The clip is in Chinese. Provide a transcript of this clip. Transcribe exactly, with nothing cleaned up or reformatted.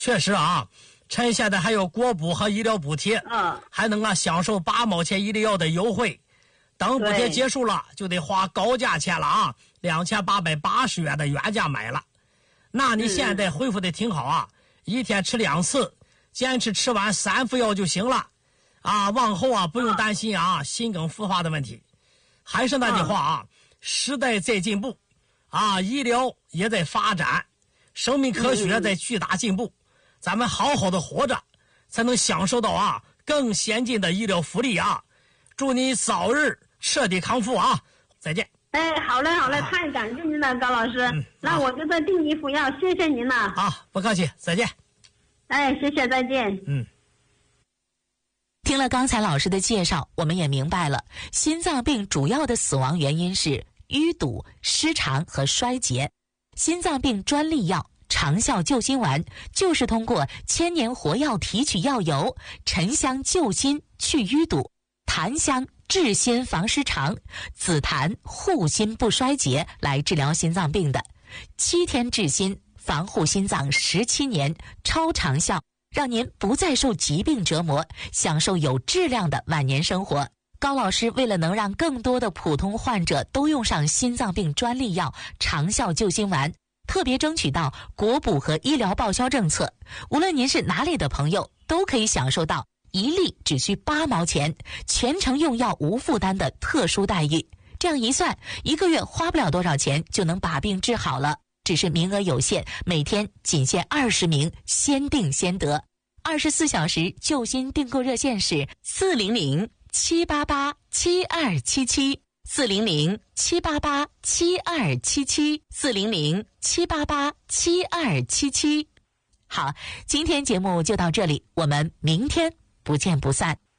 确实啊，趁现在还有国补和医疗补贴， 嗯， 还能啊享受八毛钱医疗的优惠。等补贴结束了，就得花高价钱了啊，两千八百八十元的原价买了。那你现在恢复的挺好啊，一天吃两次，坚持吃完三副药就行了。啊，往后啊不用担心啊心梗复发的问题。还是那句话啊，时代在进步，啊，医疗也在发展，生命科学在巨大进步。咱们好好的活着，才能享受到啊更先进的医疗福利啊！祝你早日彻底康复啊！再见。 哎，好嘞，好嘞，太感谢您了，高老师。 嗯、 那我给他订一副药，谢谢您了。 啊，不客气，再见。 哎，谢谢，再见。 嗯。 听了刚才老师的介绍，我们也明白了，心脏病主要的死亡原因是淤堵、失常和衰竭。心脏病专利药长效救心丸就是通过千年活药提取药油，沉香救心去淤堵，檀香治心防失常，紫檀护心不衰竭来治疗心脏病的。七天治心，防护心脏十七年，超长效，让您不再受疾病折磨，享受有质量的晚年生活。高老师为了能让更多的普通患者都用上心脏病专利药长效救心丸，特别争取到国补和医疗报销政策，无论您是哪里的朋友，都可以享受到一粒只需八毛钱，全程用药无负担的特殊待遇。这样一算，一个月花不了多少钱就能把病治好了。只是名额有限，每天仅限二十名，先订先得。二十四小时救心订购热线是四零零七八八七二七七，四零零七八八七二七七，四零零七八八七二七七。好，今天节目就到这里，我们明天不见不散。